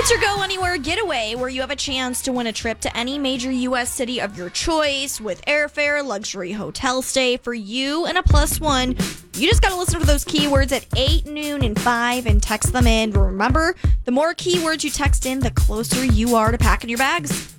It's your Go Anywhere getaway where you have a chance to win a trip to any major U.S. city of your choice with airfare, luxury hotel stay for you, and a +1. You just got to listen for those keywords at 8, noon, and 5 and text them in. Remember, the more keywords you text in, the closer you are to packing your bags.